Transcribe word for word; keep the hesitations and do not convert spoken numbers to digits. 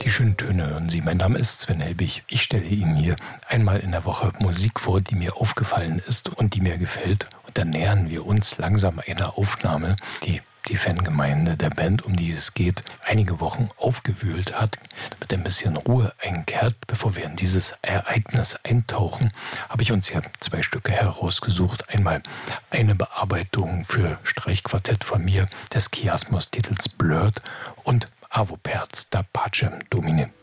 Die schönen Töne hören Sie. Mein Name ist Sven Helbig. Ich stelle Ihnen hier einmal in der Woche Musik vor, die mir aufgefallen ist und die mir gefällt. Und dann nähern wir uns langsam einer Aufnahme, die die Fangemeinde der Band, um die es geht, einige Wochen aufgewühlt hat, mit ein bisschen Ruhe einkehrt. Bevor wir in dieses Ereignis eintauchen, habe ich uns hier zwei Stücke herausgesucht. Einmal eine Bearbeitung für Streichquartett von mir des Chiasmus-Titels Blurred und Avo Perz da Pacem Domine.